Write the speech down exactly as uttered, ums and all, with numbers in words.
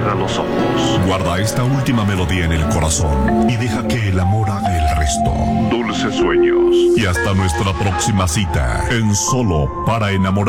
Cierra los ojos. Guarda esta última melodía en el corazón y deja que el amor haga el resto. Dulces sueños. Y hasta nuestra próxima cita en Solo para Enamorar.